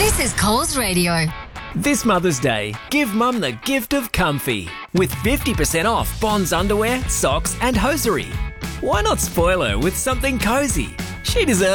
This is Coles Radio. This Mother's Day, give Mum the gift of comfy with 50% off Bonds underwear, socks and hosiery. Why not spoil her with something cosy? She deserves